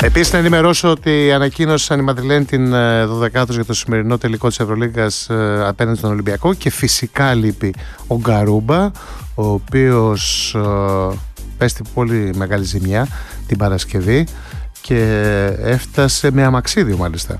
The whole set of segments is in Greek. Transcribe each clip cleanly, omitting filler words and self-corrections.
Επίσης να ενημερώσω ότι ανακοίνωσαν οι Μαδριλένοι την 12η για το σημερινό τελικό της Ευρωλίγκας απέναντι στον Ολυμπιακό και φυσικά λείπει ο Γκαρούμπα, ο οποίος πέστη πολύ μεγάλη ζημιά την Παρασκευή και έφτασε με αμαξίδιο μάλιστα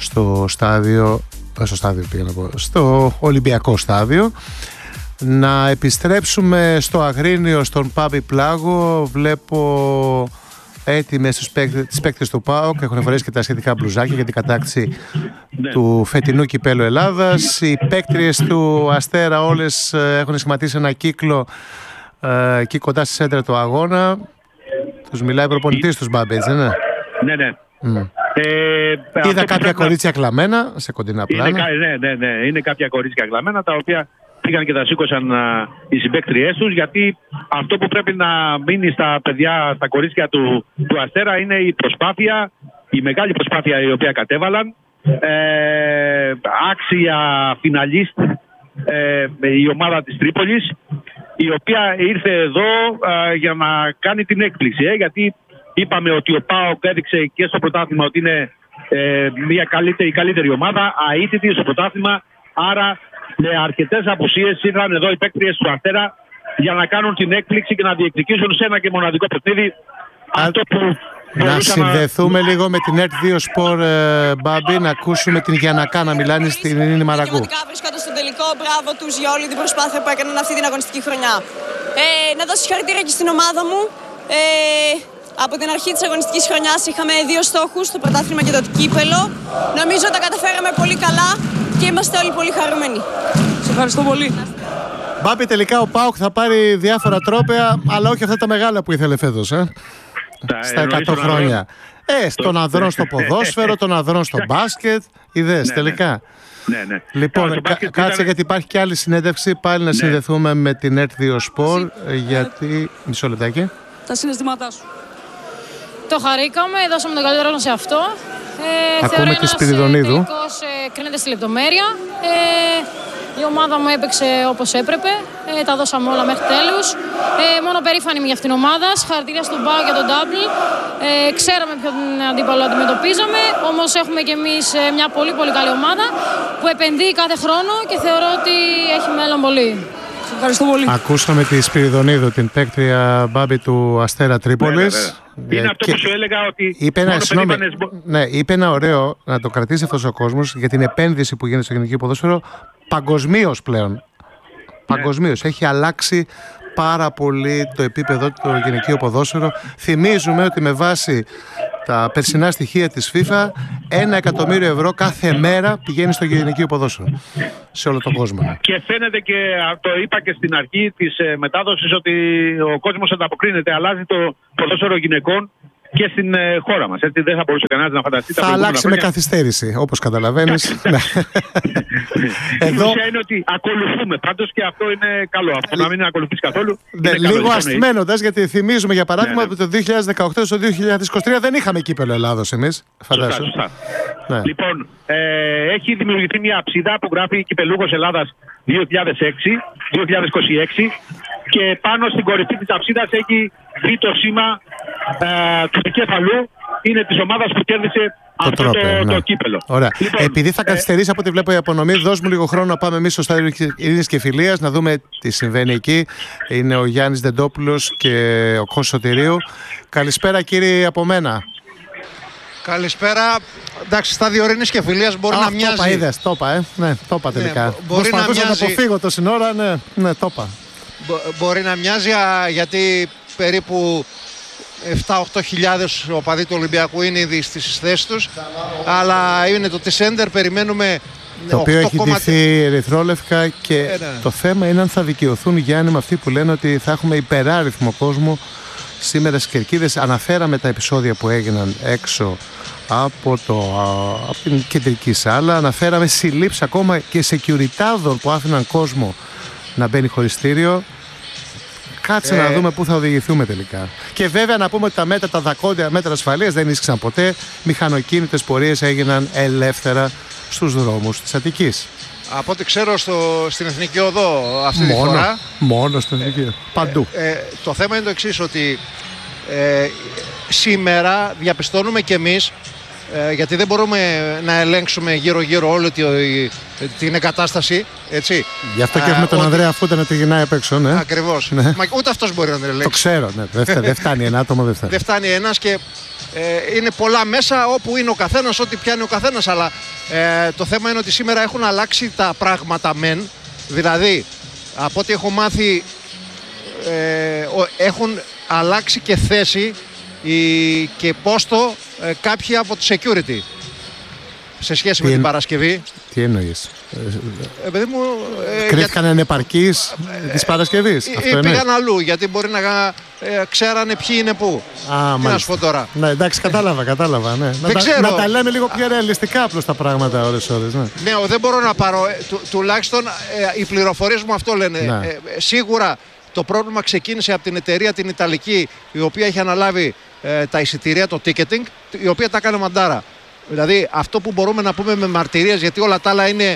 στο Ολυμπιακό στάδιο. Να επιστρέψουμε στο Αγρίνιο, στον Πάμπη Πλάγο. Βλέπω έτοιμες τις παίκτες του ΠΑΟΚ, έχουν φορέσει και τα σχετικά μπλουζάκια για την κατάκτηση του φετινού κυπέλου Ελλάδας. Οι παίκτριες του Αστέρα όλες έχουν σχηματίσει ένα κύκλο εκεί κοντά στη σέντρα του αγώνα. Τους μιλάει ο προπονητής τους, Μπάμπη, έτσι, ναι? Ναι. Είδα κάποια κορίτσια κλαμμένα σε κοντινά πλάνα. Ναι. Είναι κάποια κορίτσια κλαμμένα, τα οποία πήγαν και τα σήκωσαν οι συμπαίκτριές τους, γιατί αυτό που πρέπει να μείνει στα παιδιά, στα κορίτσια του Αστέρα, είναι η προσπάθεια, η μεγάλη προσπάθεια η οποία κατέβαλαν. Άξια φιναλίστ η ομάδα της Τρίπολης, η οποία ήρθε εδώ για να κάνει την έκπληξη, γιατί είπαμε ότι ο ΠΑΟΚ έδειξε και στο πρωτάθλημα ότι είναι η καλύτερη ομάδα, αίτητη στο πρωτάθλημα, άρα με αρκετές απουσίες ήρθαν εδώ οι παίκτριες του Αστέρα για να κάνουν την έκπληξη και να διεκδικήσουν σε ένα και μοναδικό παιχνίδι αυτό που... Να συνδεθούμε λίγο με την ΕΡΤ 2 Σπορ, Μπάμπη, να ακούσουμε την Γιαννακά να μιλάνε στην Ειρήνη Μαραγκού. Βρίσκονται στον τελικό, μπράβο τους για όλη την προσπάθεια που έκαναν αυτή την αγωνιστική χρονιά. Να δώσω συγχαρητήρια και στην ομάδα μου. Από την αρχή της αγωνιστικής χρονιάς είχαμε 2 στόχους, το πρωτάθλημα και το κύπελο. Νομίζω τα καταφέραμε πολύ καλά και είμαστε όλοι πολύ χαρούμενοι. Σας ευχαριστώ πολύ. Μπάμπη, τελικά ο ΠΑΟΚ θα πάρει διάφορα τρόπαια, αλλά όχι αυτά τα μεγάλα που ήθελε φέτος, στα 100 χρόνια. Των ανδρών στο ποδόσφαιρο, των ανδρών στο μπάσκετ. Ιδέες τελικά. Ναι. Λοιπόν, κάτσε γιατί υπάρχει και άλλη συνέντευξη. Πάλι να συνδεθούμε με την ΕΡΤ 2 Σπορ. Γιατί. Μισό λεπτάκι. Τα συναισθήματά σου. Το χαρήκαμε, δώσαμε τον καλύτερο σε αυτό. Ακούμε τη Σπυριδονίδου. Ο τελικός κρίνεται στη λεπτομέρεια. Η ομάδα μου έπαιξε όπως έπρεπε. Τα δώσαμε όλα μέχρι τέλους. Μόνο περήφανη είμαι για αυτήν την ομάδα. Συγχαρητήρια στον ΠΑΟΚ για τον double. Ξέραμε ποιον αντίπαλο αντιμετωπίζαμε. Όμως έχουμε κι εμείς μια πολύ πολύ καλή ομάδα που επενδύει κάθε χρόνο και θεωρώ ότι έχει μέλλον πολύ. Σας ευχαριστώ πολύ. Ακούσαμε τη Σπυριδονίδου, την παίκτρια, Μπάμπη, του Αστέρα Τρίπολης. Είναι αυτό που σου έλεγα ότι είπε ένα ωραίο, να το κρατήσει αυτός ο κόσμος, για την επένδυση που γίνεται στο γυναικείο ποδόσφαιρο παγκοσμίως πλέον. Παγκοσμίως. Έχει αλλάξει πάρα πολύ το επίπεδο του γυναικείου ποδόσφαιρο. Θυμίζουμε ότι με βάση τα περσινά στοιχεία της FIFA, 1 εκατομμύριο ευρώ κάθε μέρα πηγαίνει στο γυναικείο ποδόσφαιρο σε όλο τον κόσμο. Και φαίνεται, και το είπα και στην αρχή της μετάδοσης, ότι ο κόσμος ανταποκρίνεται, αλλάζει το ποδόσφαιρο γυναικών και στην χώρα μας. Έτσι δεν θα μπορούσε κανένας να φανταστεί. Θα αλλάξει με καθυστέρηση, όπως καταλαβαίνεις. Η ουσία είναι ότι ακολουθούμε πάντως, και αυτό είναι καλό. Αυτό να μην ακολουθείς καθόλου. Λίγο αστημένοντας, γιατί θυμίζουμε για παράδειγμα ότι το 2018 στο 2023 δεν είχαμε κύπελλο Ελλάδος εμείς. Φαντάσου. Λοιπόν, έχει δημιουργηθεί μια αψίδα που γράφει Κυπελλούχος Ελλάδας 2006-2026 και πάνω στην κορυφή της αψίδας έχει δει το σήμα του δικέφαλου. Είναι της ομάδας που κέρδισε αυτό το κύπελλο. Ωραία. Λοιπόν, επειδή θα καθυστερήσει από ό,τι βλέπω η απονομή, δώσ' μου λίγο χρόνο να πάμε εμείς στο στάδιο Ειρήνης και Φιλίας, να δούμε τι συμβαίνει εκεί. Είναι ο Γιάννης Δεντόπουλος και ο Κώστας Σωτηρίου. Καλησπέρα, κύριε, από μένα. Καλησπέρα. Εντάξει, στάδιο Ειρήνης και Φιλίας μπορεί να μοιάζει. Το είπα, είδες, το είπα, ναι, το είπα τελικά. Μπορεί να μοιάζει. Να αποφύγω το σύνορα, ναι, το είπα. Μπορεί να μοιάζει, γιατί περίπου 7-8 χιλιάδες οπαδοί του Ολυμπιακού είναι ήδη στις θέσεις τους, αλλά είναι το T-Center, περιμένουμε. Το οποίο έχει ντυθεί ερυθρόλευκα και το θέμα είναι αν θα δικαιωθούν, Γιάννη, με αυτοί που λένε ότι θα έχουμε υπεράριθμο κόσμο σήμερα στις κερκίδες. Αναφέραμε τα επεισόδια που έγιναν έξω από την κεντρική σάλα. Αναφέραμε συλλήψεις ακόμα και σεκιουριτάδων που άφηναν κόσμο να μπαίνει χωριστήριο. Κάτσε να δούμε πού θα οδηγηθούμε τελικά. Και βέβαια να πούμε ότι τα μέτρα, τα δρακόντια μέτρα ασφαλείας δεν ίσχυσαν ποτέ. Μηχανοκίνητες πορείες έγιναν ελεύθερα στους δρόμους της Αττικής. Από ό,τι ξέρω στην Εθνική Οδό αυτή τη φορά. Μόνο στην Εθνική Οδό. Παντού. Το θέμα είναι το εξής, ότι σήμερα διαπιστώνουμε κι εμείς, γιατί δεν μπορούμε να ελέγξουμε γύρω-γύρω όλη την εγκατάσταση, έτσι. Γι' αυτό και έχουμε τον Ανδρέα Φούτα να τη γυρνάει απ' έξω, ναι. Ακριβώς. Ναι. Μα ούτε αυτός μπορεί να την ελέγξει. Το ξέρω, ναι. Δεν φτάνει ένα άτομο, δεν φτάνει. Δεν φτάνει ένας και είναι πολλά μέσα όπου είναι ο καθένας, ό,τι πιάνει ο καθένας. Αλλά το θέμα είναι ότι σήμερα έχουν αλλάξει τα πράγματα μεν. Δηλαδή, από ό,τι έχω μάθει, έχουν αλλάξει και θέση και πόστο κάποιοι από το security σε σχέση με την Παρασκευή. Τι εννοείς? Παιδί μου, κρίθηκαν ανεπαρκείς της Παρασκευής. Πήγαν αλλού γιατί μπορεί να ξέρανε ποιοι είναι πού. Τι να σου πω τώρα. Ναι, εντάξει, κατάλαβα. Ναι. Να τα λέμε λίγο πιο ρεαλιστικά απλώς τα πράγματα ώρες. Ναι, δεν μπορώ να πάρω. Τουλάχιστον οι πληροφορίες μου αυτό λένε. Ναι. Σίγουρα το πρόβλημα ξεκίνησε από την εταιρεία την Ιταλική, η οποία έχει αναλάβει τα εισιτήρια, το ticketing, η οποία τα έκανε μαντάρα. Δηλαδή αυτό που μπορούμε να πούμε με μαρτυρίες, γιατί όλα τα άλλα είναι,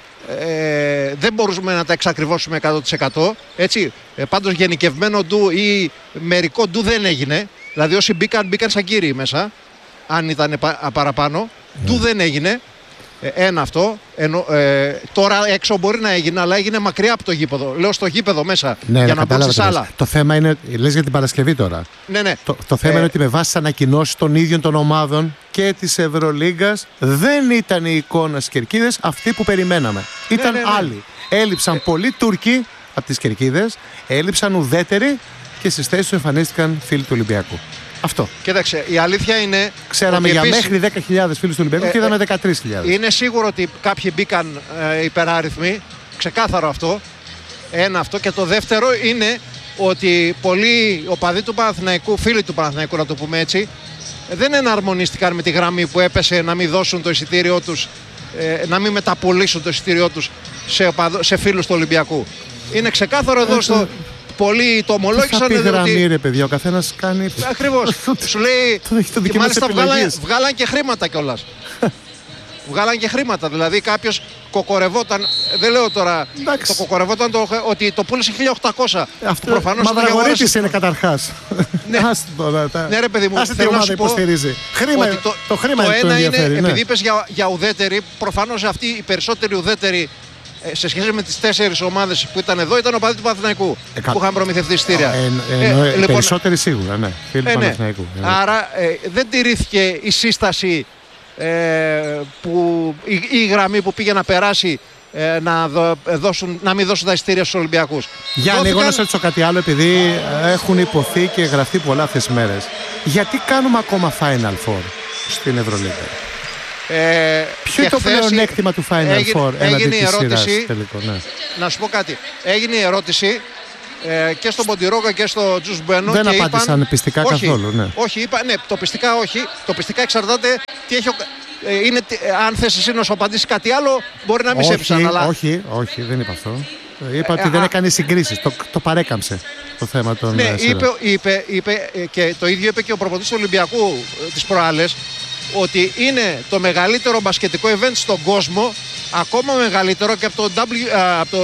δεν μπορούμε να τα εξακριβώσουμε 100%. Έτσι, πάντως γενικευμένο ντου ή μερικό ντου δεν έγινε. Δηλαδή όσοι μπήκαν σαν κύριοι μέσα, αν ήταν παραπάνω. Ντου δεν έγινε. Ένα αυτό. Τώρα έξω μπορεί να έγινε, αλλά έγινε μακριά από το γήπεδο. Λέω στο γήπεδο μέσα, για να μπω στη σάλα. Το θέμα είναι, λες για την Παρασκευή τώρα. Ναι. Το θέμα είναι ότι με βάση τις ανακοινώσεις των ίδιων των ομάδων και της Ευρωλίγκας δεν ήταν η εικόνα στις Κερκίδες αυτή που περιμέναμε. Ήταν άλλοι. Έλειψαν πολλοί Τούρκοι από τις Κερκίδες, έλειψαν ουδέτεροι και στις θέσεις του εμφανίστηκαν φίλοι του Ολυμπιακού. Αυτό. Κοίταξε, η αλήθεια είναι. Ξέραμε για μέχρι 10.000 φίλους του Ολυμπιακού και είδαμε 13.000. Είναι σίγουρο ότι κάποιοι μπήκαν υπεράριθμοι. Ξεκάθαρο αυτό. Ένα αυτό. Και το δεύτερο είναι ότι πολλοί οπαδοί του Παναθηναϊκού, φίλοι του Παναθηναϊκού να το πούμε έτσι, δεν εναρμονίστηκαν με τη γραμμή που έπεσε να μην δώσουν το εισιτήριό τους, να μην μεταπολίσουν το εισιτήριό τους σε φίλους του Ολυμπιακού. Είναι ξεκάθαρο εδώ στο. Πολλοί το ομολόγησαν. Τι γραμμή, ρε παιδιά, ο καθένας κάνει. Ακριβώς. Σου λέει. Και μάλιστα βγάλαν και χρήματα κιόλας. Βγάλαν και χρήματα. Δηλαδή κάποιος κοκορευόταν. Δεν λέω τώρα. Το κοκορευόταν ότι το πούλησε 1.800. Αυτό μαδραγορίτης είναι καταρχάς. Ναι, ρε παιδί μου. Άσε τι ομάδα υποστηρίζει. Το χρήμα είναι το ενδιαφέρει. Επειδή είπες για ουδέτερη, προφανώς αυτοί οι περισσότεροι ουδέτεροι. Σε σχέση με τις 4 ομάδες που ήταν εδώ, ήταν ο παδί του Παναθηναϊκού που είχαν προμηθευτεί εισιτήρια. Λοιπόν, περισσότεροι σίγουρα, ναι. Φίλοι του Παναθηναϊκού. Άρα δεν τηρήθηκε η σύσταση, η γραμμή που πήγε να περάσει να μην δώσουν τα εισιτήρια στους Ολυμπιακούς. Γιάννη, εγώ να σε ρωτήσω κάτι άλλο, επειδή έχουν υποθεί και γραφτεί πολλά αυτές τις μέρες. Γιατί κάνουμε ακόμα Final Four στην Ευρωλίγα? Ποιο είναι το πλεονέκτημα του Final Four έναντι της σειράς τελικό? Ναι. Να σου πω κάτι. Έγινε η ερώτηση και στον Ποντιρόγκα και στο Τζους Μπένο. Δεν απάντησαν πιστικά καθόλου. Ναι. Όχι, ναι, το πιστικά όχι. Το πιστικά εξαρτάται τι έχει. Αν θες εσύ να σου απαντήσει κάτι άλλο, μπορεί να μην σε έψαν. Αλλά... Όχι, δεν είπα αυτό. Είπα ότι δεν έκανε συγκρίσεις. Το παρέκαμψε το θέμα των. Ναι, είπε και το ίδιο είπε και ο προπονητής του Ολυμπιακού τις προάλλες. Ότι είναι το μεγαλύτερο μπασκετικό event στον κόσμο, ακόμα μεγαλύτερο και από το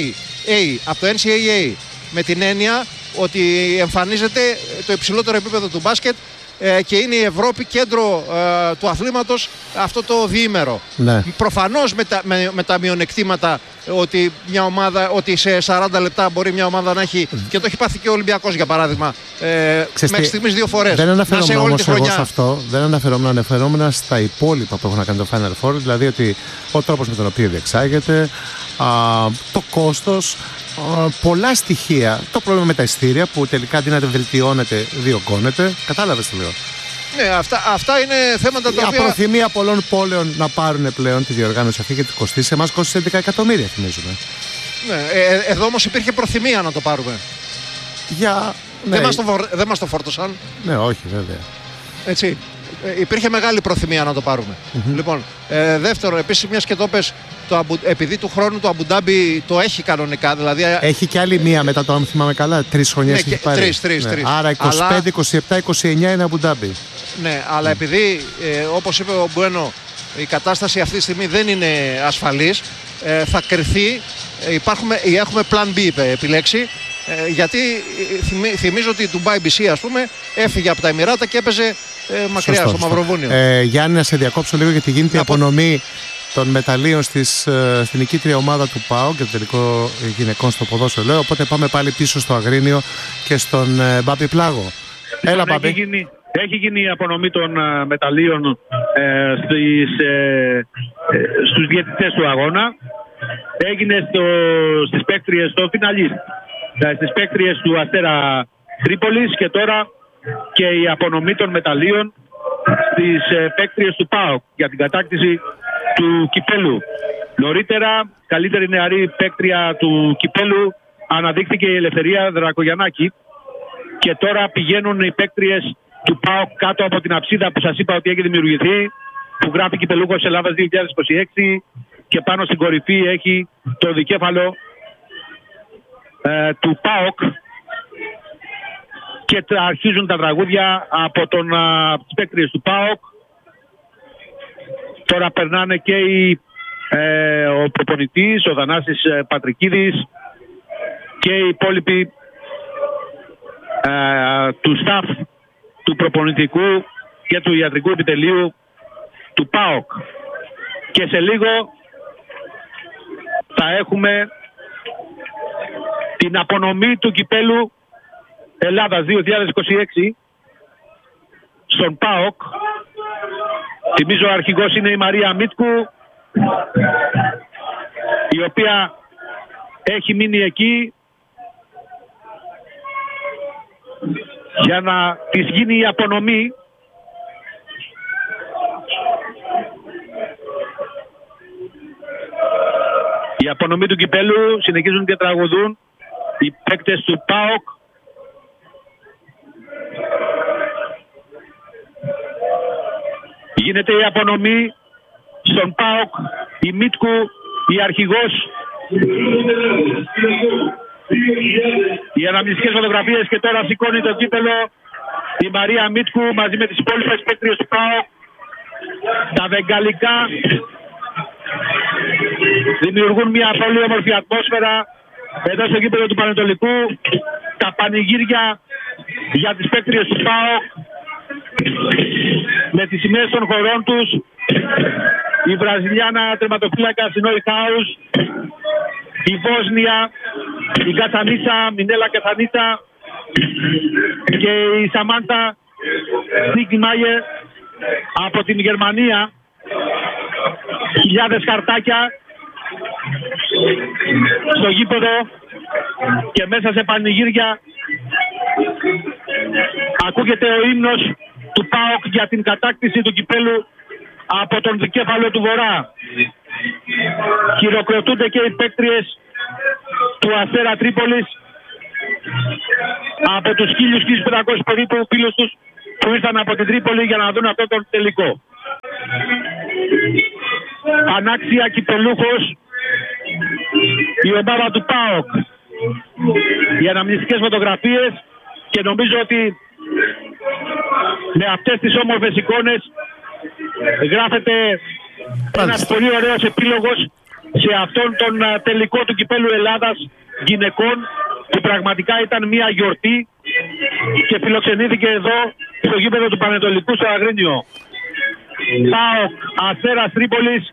NCAA, με την έννοια ότι εμφανίζεται το υψηλότερο επίπεδο του μπάσκετ και είναι η Ευρώπη κέντρο του αθλήματος αυτό το διήμερο. Ναι. Προφανώς με τα μειονεκτήματα ότι σε 40 λεπτά μπορεί μια ομάδα να έχει, και το έχει πάθει και ο Ολυμπιακός για παράδειγμα, μέχρι στιγμής 2 φορές. Δεν αναφερόμουν όμως εγώ σε αυτό, αναφερόμουν στα υπόλοιπα που έχουν να κάνει το Final Four, δηλαδή ότι ο τρόπος με τον οποίο διεξάγεται, το κόστος, πολλά στοιχεία. Το πρόβλημα με τα εισιτήρια που τελικά αντί να βελτιώνεται, διωγγώνεται. Κατάλαβες τι λέω? Ναι, αυτά είναι θέματα τα οποία. Η απροθυμία πολλών πόλεων να πάρουν πλέον τη διοργάνωση αυτή και τη κοστίσει. Σε εμάς κόστησε 11 εκατομμύρια, θυμίζουμε. Ναι, εδώ όμως υπήρχε προθυμία να το πάρουμε. Ναι. Δεν μας το φόρτωσαν. Ναι, όχι, βέβαια. Έτσι. Υπήρχε μεγάλη προθυμία να το πάρουμε. Λοιπόν, δεύτερο, επίσης μιας και το πες, επειδή του χρόνου το Αμπουντάμπι το έχει κανονικά. Δηλαδή, έχει και άλλη μία μετά το, αν θυμάμαι καλά, 3 χρονιές έχει πάρει. 3. Άρα 25, 27, 29 είναι Αμπουντάμπι. Ναι, αλλά επειδή, όπως είπε ο Μπουένο, η κατάσταση αυτή τη στιγμή δεν είναι ασφαλής, θα κρυθεί. Έχουμε plan B, είπε, επιλέξει. γιατί θυμίζω ότι η Dubai BC, ας πούμε, έφυγε από τα Εμιράτα και έπαιζε μακριά στο Μαυροβούνιο. Γιάννη, να σε διακόψω λίγο, γιατί γίνεται η απονομή των μεταλλίων στην νικήτρια ομάδα του ΠΑΟ και το τελικό γυναικών στο ποδόσφαιρο, λέω. Οπότε πάμε πάλι πίσω στο Αγρίνιο και στον Μπάμπη Πλάγο. Έλα, Μπάμπη. Έχει γίνει η απονομή των μεταλλίων στους διαιτητές του αγώνα. Έγινε στις παίκτριες, στο φιναλίστ, στις παίκτριες του Αστέρα Τρίπολης, και τώρα και η απονομή των μεταλλίων στις παίκτριες του ΠΑΟΚ για την κατάκτηση του κυπέλου. Νωρίτερα, καλύτερη νεαρή παίκτρια του κυπέλου αναδείχθηκε η Ελευθερία Δρακογιαννάκη, και τώρα πηγαίνουν οι παίκτριες του ΠΑΟΚ κάτω από την αψίδα που σας είπα ότι έχει δημιουργηθεί, που γράφει Κυπελούχος Ελλάδας 2026, και πάνω στην κορυφή έχει το δικέφαλο του ΠΑΟΚ, και αρχίζουν τα τραγούδια από τις παίκτριες του ΠΑΟΚ. Τώρα περνάνε και ο προπονητής, ο Δανάσης Πατρικίδης, και οι υπόλοιποι του staff του προπονητικού και του ιατρικού επιτελείου του ΠΑΟΚ. Και σε λίγο θα έχουμε την απονομή του κυπέλου Ελλάδας 2026 στον ΠΑΟΚ. Θυμίζω ο αρχηγός είναι η Μαρία Μίτκου, η οποία έχει μείνει εκεί για να της γίνει η απονομή. Η απονομή του κυπέλου, συνεχίζουν και τραγουδούν οι παίκτες του ΠΑΟΚ. Γίνεται η απονομή στον ΠΑΟΚ, η Μίτκου, η αρχηγός. Οι αναμνηστικές φωτογραφίες, και τώρα σηκώνει το κύπελο η Μαρία Μίτκου μαζί με τις υπόλοιπες παίκτριες του ΠΑΟΚ. Τα βεγγαλικά δημιουργούν μια πολύ όμορφη ατμόσφαιρα εδώ στο κύπελο του Πανετολικού. Τα πανηγύρια για τις παίκτριες του ΠΑΟΚ με τις σημαίες των χωρών τους. Η Βραζιλιάνα τερματοφύλακα Σινόη Χάους, η Βόσνια, η Κατσανίτσα, Μινέλα Κατσανίτσα, και η Σαμάντα Νίκη Μάγερ από την Γερμανία. Χιλιάδες χαρτάκια στο γήπεδο και μέσα σε πανηγύρια ακούγεται ο ύμνος του ΠΑΟΚ για την κατάκτηση του κυπέλου από τον δικέφαλο του Βορρά. Χειροκροτούνται και οι παίκτριες του Αστέρα Τρίπολης από τους 1.500 περίπου φίλους τους που ήρθαν από την Τρίπολη για να δουν αυτό τον τελικό. Ανάξια κυπελούχος η ομάδα του ΠΑΟΚ. Οι αναμνηστικές φωτογραφίες, και νομίζω ότι με αυτές τις όμορφες εικόνες γράφεται ένας πολύ ωραίος επίλογος σε αυτόν τον τελικό του κυπέλου Ελλάδας γυναικών, που πραγματικά ήταν μια γιορτή και φιλοξενήθηκε εδώ στο γήπεδο του Πανετολικού στο Αγρίνιο. ΠΑΟΚ Αστέρας Τρίπολης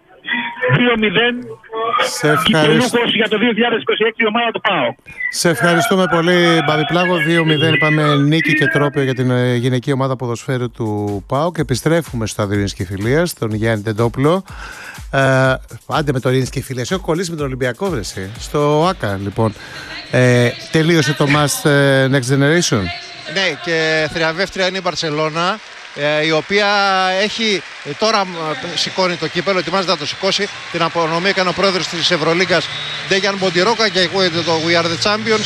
2-0. Κυπελούχος για το 2026 η ομάδα του ΠΑΟΚ. Σε ευχαριστούμε πολύ, Μπαδιπλάγο. 2-0 είπαμε, νίκη και τρόπαιο για την γυναική ομάδα ποδοσφαίρου του ΠΑΟΚ. Επιστρέφουμε στο Αδρίνης Φιλίας, στον Γιάννη Τεντόπουλο. Άντε με το Αδρίνης Φιλίας, έχω κολλήσει με τον Ολυμπιακό βρεση. Στο ΆΚΑ λοιπόν. Τελείωσε το Must Next Generation. Ναι, και θριαβεύτρια είναι η Μπαρσελόνα, η οποία έχει τώρα σηκώνει το κύπελο, ετοιμάζεται να το σηκώσει. Την απονομή έκανε ο πρόεδρος της Ευρωλίγκας Ντέγιαν Μποντιρόκα και ακούγεται το We Are The Champions.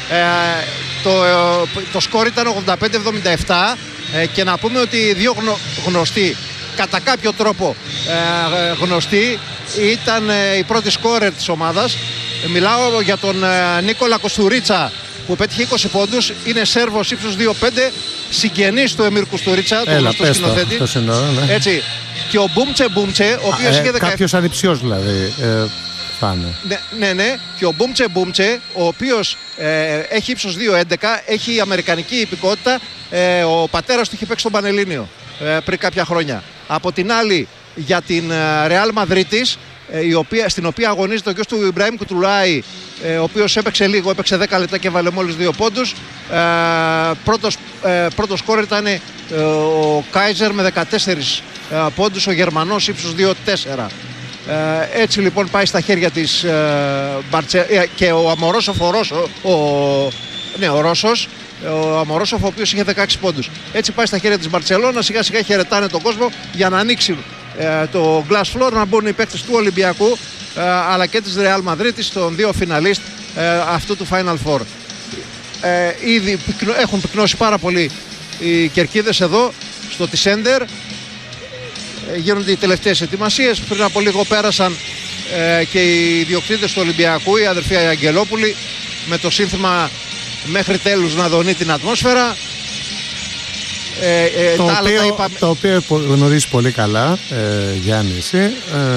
Το σκορ ήταν 85-77 και να πούμε ότι οι δύο γνωστοί, κατά κάποιο τρόπο γνωστοί, ήταν οι πρώτοι σκόρερ της ομάδας. Μιλάω για τον Νίκολα Κοστουρίτσα που πέτυχε 20 πόντους, είναι Σέρβος ύψους 2-5, συγγενής του Εμίρ Κουστουρίτσα, του γνωστού σκηνοθέτη. Ναι. Έτσι. Και ο Μπούμτσε, ο οποίος είχε 17. Κάποιος ανιψιός δηλαδή. θα είναι. Ναι. Και ο Μπούμτσε, ο οποίος έχει ύψος 2,11, έχει αμερικανική υπηκότητα. Ο πατέρας του είχε παίξει στον Πανελλήνιο πριν κάποια χρόνια. Από την άλλη, για την Ρεάλ Μαδρίτης, στην οποία αγωνίζεται ο γιος του Ιμπραήμ Κουτρουλάη, ο οποίος έπαιξε λίγο, έπαιξε 10 λεπτά και βάλε μόλις 2 πόντους. Πρώτος σκόρερ ήταν ο Κάιζερ με 14 πόντους, ο Γερμανός ύψος 2,4. Έτσι λοιπόν πάει στα χέρια της και ο Αμορόσοφ, ο Ρώσος, ο Αμορόσοφ, ο οποίος είχε 16 πόντους. Έτσι πάει στα χέρια της Μπαρτσελώνα, σιγά σιγά χαιρετάνε τον κόσμο για να ανοίξει το glass floor, να μπουν οι παίκτες του Ολυμπιακού αλλά και της Real Μαδρίτης, των δύο φιναλίστ αυτού του Final Four. Ήδη έχουν πυκνώσει πάρα πολύ οι κερκίδες εδώ στο Τισέντερ. Γίνονται οι τελευταίες ετοιμασίες. Πριν από λίγο πέρασαν και οι ιδιοκτήτες του Ολυμπιακού, η αδερφή Αγγελόπουλη, με το σύνθημα μέχρι τέλους να δονεί την ατμόσφαιρα. Το οποίο γνωρίζει πολύ καλά, Γιάννη, εσύ,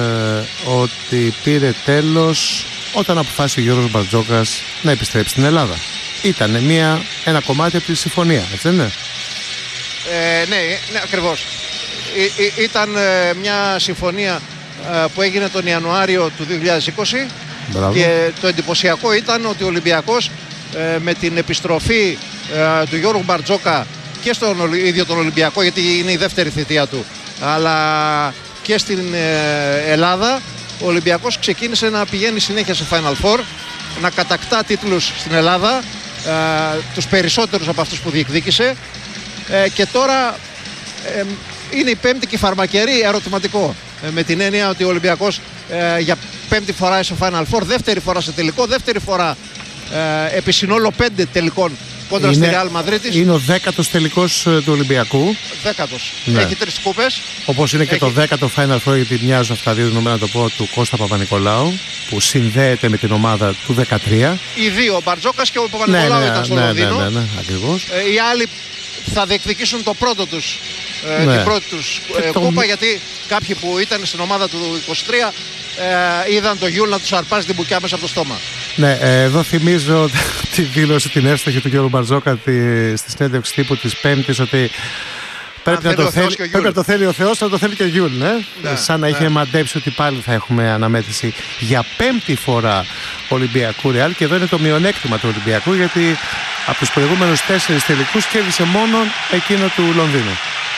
ότι πήρε τέλος όταν αποφάσισε ο Γιώργος Μπαρτζόκας να επιστρέψει στην Ελλάδα. Ήταν ένα κομμάτι από τη συμφωνία, έτσι δεν είναι? Ναι, ακριβώς. Ήταν μια συμφωνία που έγινε τον Ιανουάριο του 2020. Μπράβο. Και το εντυπωσιακό ήταν ότι ο Ολυμπιακός με την επιστροφή του Γιώργου Μπαρτζόκα και στον ίδιο τον Ολυμπιακό, γιατί είναι η δεύτερη θητεία του, αλλά και στην Ελλάδα, ο Ολυμπιακός ξεκίνησε να πηγαίνει συνέχεια σε Final Four, να κατακτά τίτλους στην Ελλάδα, τους περισσότερους από αυτούς που διεκδίκησε, και τώρα είναι η πέμπτη και φαρμακερή ερωτηματικό, με την έννοια ότι ο Ολυμπιακός για πέμπτη φορά σε Final Four, δεύτερη φορά σε τελικό, δεύτερη φορά επί συνόλου 5 τελικών κόντρα στη Real Μαδρίτης. Είναι ο 10ος τελικός του Ολυμπιακού. 10ος. Ναι. Έχει 3 κούπες. Όπως είναι και το 10ο Final Four, γιατί μοιάζουν αυτά δύο δεδομένα, να το πω, του Κώστα Παπα-Νικολάου, που συνδέεται με την ομάδα του 13. Οι δύο, ο Μπαρτζόκας και ο Παπα-Νικολάου, ήταν στο Λονδίνο. Ναι, ακριβώς. Οι άλλοι θα διεκδικήσουν το πρώτο τους, την πρώτη τους κούπα, γιατί κάποιοι που ήταν στην ομάδα του 23 είδαν το Γιούλ να τους αρπάζει την μπουκιά μέσα από το στόμα. Ναι, εδώ θυμίζω τη δήλωση την εύστοχη του κ. Μπαρτζόκα στη συνέντευξη τύπου της Πέμπτης, ότι πρέπει να το θέλει ο Θεός, θα το θέλει και ο Γιούλ. Ναι? Σαν να είχε μαντέψει ότι πάλι θα έχουμε αναμέτρηση για πέμπτη φορά Ολυμπιακού Ρεάλ, και εδώ είναι το μειονέκτημα του Ολυμπιακού, γιατί από τους προηγούμενους 4 τελικούς κέρδισε μόνο εκείνο του Λονδίνου.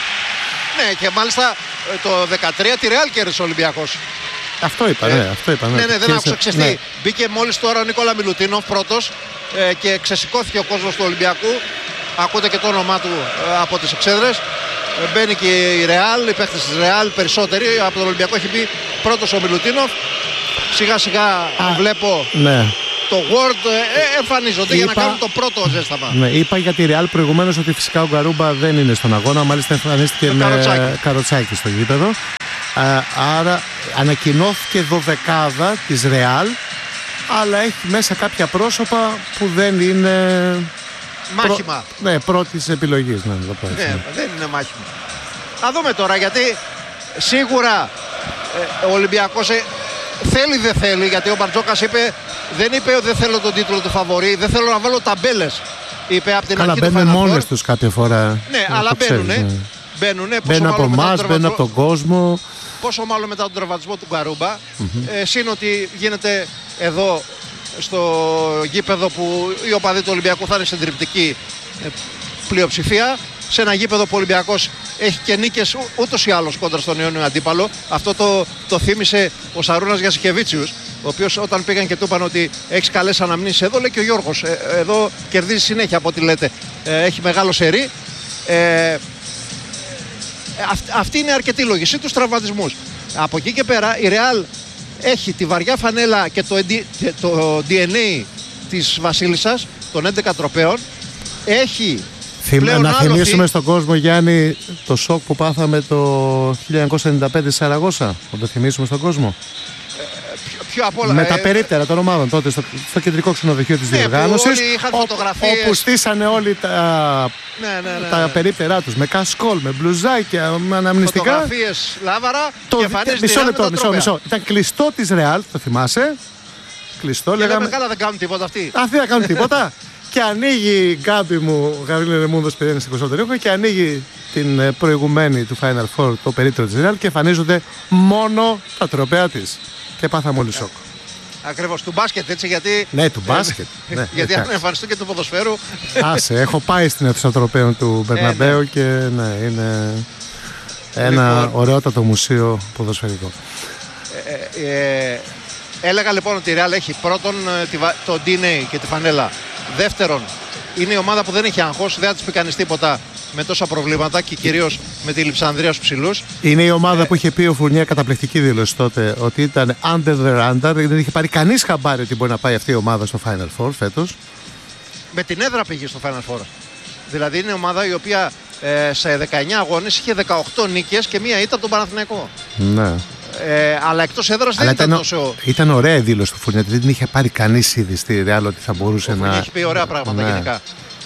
Ναι, και μάλιστα το 13 τη Ρεάλ κέρδισε ο Ολυμπιακός. Αυτό είπα, ναι. Ναι, δεν άκουσα ξεστή. Ναι. Μπήκε μόλις τώρα ο Νικόλα Μιλουτίνοφ πρώτος και ξεσηκώθηκε ο κόσμος του Ολυμπιακού. Ακούτε και το όνομά του από τις εξέδρες. Μπαίνει και η Ρεάλ, οι παίκτες της Ρεάλ, περισσότεροι. Από τον Ολυμπιακό έχει μπει πρώτος ο Μιλουτίνοφ. Σιγά σιγά βλέπω το Word εμφανίζονται για να κάνουν το πρώτο ζέσταμα. Ναι, είπα για τη Ρεάλ προηγουμένως ότι φυσικά ο Γκαρούμπα δεν είναι στον αγώνα. Μάλιστα εμφανίστηκε με καροτσάκι στο γήπεδο. Άρα ανακοινώθηκε 12η της Ρεάλ, αλλά έχει μέσα κάποια πρόσωπα που δεν είναι μάχημα. Πρώτης επιλογής. Ναι, δεν είναι μάχημα. Θα δούμε τώρα, γιατί σίγουρα ο Ολυμπιακός θέλει δεν θέλει, γιατί ο Μπαρτζόκας δεν είπε ότι δεν θέλω τον τίτλο του φαβορί, δεν θέλω να βάλω ταμπέλες, είπε από την αρχή του Final Four. Μπαίνουν μόνες τους κάποια φορά. Ναι, αλλά μπαίνουν από εμάς, μπαίνουν από τον κόσμο. Πόσο μάλλον μετά τον τραυματισμό του Γκαρούμπα. Συν ότι γίνεται εδώ στο γήπεδο που οι οπαδοί του Ολυμπιακού θα είναι συντριπτική πλειοψηφία. Σε ένα γήπεδο που ο Ολυμπιακός έχει και νίκες ούτως ή άλλως κόντρα στον αιώνιο αντίπαλο. Αυτό το θύμισε ο Σαρούνας Γιασικεβίτσιους, ο οποίος όταν πήγαν και του είπαν ότι έχεις καλές αναμνήσεις εδώ, λέει και ο Γιώργος, εδώ κερδίζει συνέχεια από ό,τι λέτε. Έχει μεγάλο σερί. Αυτή είναι αρκετή λογική, τους τραυματισμούς. Από εκεί και πέρα η Real έχει τη βαριά φανέλα και το DNA της Βασίλισσας των 11 τροπαίων. Έχει να θυμίσουμε στον κόσμο, Γιάννη, το σοκ που πάθαμε το 1995 στη Σαραγώσα. Θα το θυμίσουμε στον κόσμο. πιο απ' όλα. Με τα περίπτερα των ομάδων τότε στο κεντρικό ξενοδοχείο της διοργάνωσης. Όλοι είχαν φωτογραφίες. Όπου στήσανε όλοι τα περίπτερά τους με κασκόλ, με μπλουζάκια, με αναμνηστικά. Φωτογραφίες λάβαρα. Μισό. Ήταν κλειστό της Ρεάλ, το θυμάσαι. Κλειστό, λέγαμε. Καλά, δεν κάνουν τίποτα αυτοί. Αυτοί δεν κάνουν τίποτα. Και ανοίγει η Γκάμπη μου, Γαβρίλη Ρεμούνδος, παιδί στην Κωνσταντινούπολη, και ανοίγει την προηγουμένη του Final Four, το περίπτερο της Ρεάλ, και εμφανίζονται μόνο τα τροπέα της. Και πάθαμε όλοι σοκ. Ακριβώς, του μπάσκετ, έτσι, γιατί. Ναι, του μπάσκετ. Ναι, γιατί αν εμφανιστούν και του ποδοσφαίρου. Άσε, έχω πάει στην αίθουσα τροπέων του Μπερναμπέου και ναι, είναι ένα ωραιότατο μουσείο ποδοσφαιρικό. Έλεγα λοιπόν ότι η Real έχει πρώτον το DNA και τη φανέλα. Δεύτερον, είναι η ομάδα που δεν έχει άγχος, δεν θα της πει κανείς τίποτα με τόσα προβλήματα και κυρίως με τη Λειψανδρία στους ψηλούς. Είναι η ομάδα που είχε πει ο Φουρνιέ, καταπληκτική δήλωση τότε, ότι ήταν under the radar, δεν είχε πάρει κανείς χαμπάρι ότι μπορεί να πάει αυτή η ομάδα στο Final Four φέτος. Με την έδρα πήγε στο Final Four. Δηλαδή είναι η ομάδα η οποία σε 19 αγώνες είχε 18 νίκες και μία ήττα από τον Παναθηναϊκό. Ναι. Αλλά εκτός έδρας δεν ήταν τόσο. Ήταν ωραία η δήλωση του Φουρνιέ, δεν είχε πάρει κανείς ήδη στη Real ότι θα μπορούσε να. Έχει πει ωραία πράγματα γενικά.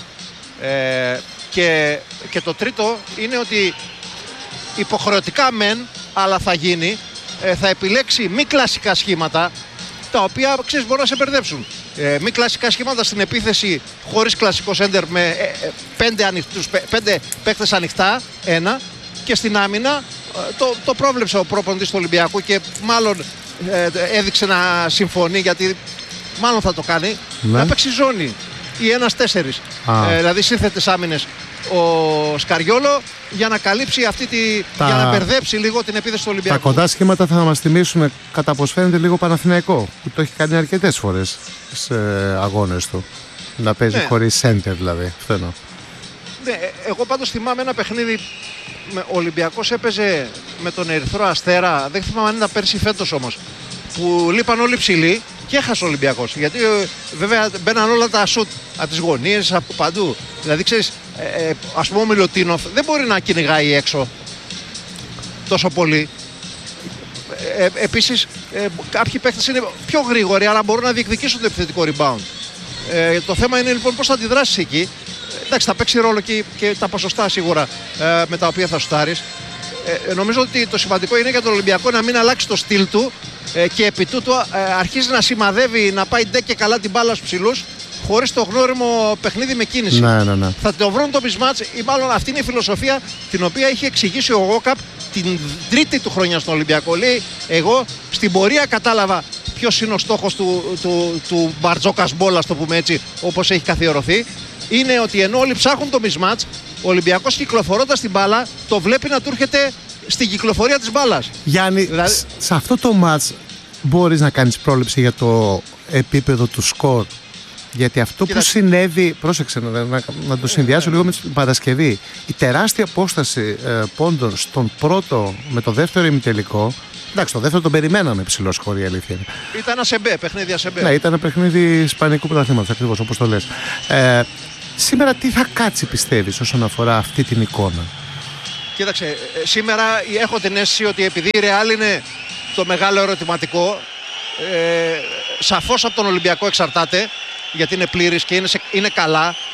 Και το τρίτο είναι ότι υποχρεωτικά μεν, αλλά θα γίνει, θα επιλέξει μη κλασικά σχήματα, τα οποία ξέρεις μπορούν να σε μπερδέψουν. Μη κλασικά σχήματα στην επίθεση χωρίς κλασικό σέντερ με 5 παίκτες ανοιχτά, ένα, και στην άμυνα το πρόβλεψε ο προπονητής του Ολυμπιακού και μάλλον έδειξε να συμφωνεί, γιατί μάλλον θα το κάνει, να παίξει ζώνη ή 1-4. Δηλαδή σύνθετες άμυνες ο Σκαριόλο για να καλύψει για να μπερδέψει λίγο την επίθεση του Ολυμπιακού. Τα κοντά σχήματα θα μας θυμίσουν κατά πως φαίνεται λίγο Παναθηναϊκό, που το έχει κάνει αρκετές φορές σε αγώνες του. Να παίζει χωρίς center δηλαδή. Αυτό εννοώ. Ναι, εγώ πάντως θυμάμαι ένα παιχνίδι. Ο Ολυμπιακός έπαιζε με τον Ερυθρό Αστέρα, δεν θυμάμαι αν ήταν πέρσι φέτος όμως, που λείπαν όλοι ψηλοί και έχασε ο Ολυμπιακός. Γιατί βέβαια μπαίναν όλα τα σουτ από τις γωνίες, από παντού. Δηλαδή ξέρεις, ας πούμε ο Μιλωτίνοφ δεν μπορεί να κυνηγάει έξω τόσο πολύ. Επίσης κάποιοι παίκτες είναι πιο γρήγοροι, αλλά μπορούν να διεκδικήσουν το επιθετικό rebound. Το θέμα είναι λοιπόν πώς θα αντιδράσεις εκεί. Εντάξει, θα παίξει ρόλο και τα ποσοστά σίγουρα με τα οποία θα σουτάρεις. Νομίζω ότι το σημαντικό είναι για τον Ολυμπιακό να μην αλλάξει το στυλ του και επί τούτου αρχίζει να σημαδεύει, να πάει ντε και καλά την μπάλα στους ψηλούς, χωρίς το γνώριμο παιχνίδι με κίνηση. Ναι. Θα το βρουν το mismatch, ή μάλλον αυτή είναι η φιλοσοφία την οποία είχε εξηγήσει ο Γόκαπ την τρίτη του χρονιά στον Ολυμπιακό. Λέει, εγώ στην πορεία κατάλαβα ποιος είναι ο στόχος του Μπαρτζόκας μπόλα, το πούμε έτσι, όπως έχει καθιερωθεί. Είναι ότι ενώ όλοι ψάχνουν το mismatch, ο Ολυμπιακός κυκλοφορώντας την μπάλα το βλέπει να του έρχεται στην κυκλοφορία της μπάλας. Γιάννη, δηλαδή, σε αυτό το match μπορείς να κάνεις πρόληψη για το επίπεδο του σκορ. Γιατί αυτό που συνέβη, πρόσεξε να το συνδυάσω λίγο με την Παρασκευή, η τεράστια απόσταση πόντων στον πρώτο με το δεύτερο ημιτελικό. Εντάξει, το δεύτερο τον περιμέναμε ψηλό σκορ, η αλήθεια είναι. Ήταν ασεμπέ, παιχνίδι ασεμπέ. Ναι, ήταν ένα παιχνίδι ισπανικού πρωταθλήματος, ακριβώς όπως το λες. Σήμερα τι θα κάτσει, πιστεύεις, όσον αφορά αυτή την εικόνα? Κοίταξε, σήμερα έχω την αίσθηση ότι επειδή η Real είναι το μεγάλο ερωτηματικό, σαφώς από τον Ολυμπιακό εξαρτάται, γιατί είναι πλήρης και είναι καλά.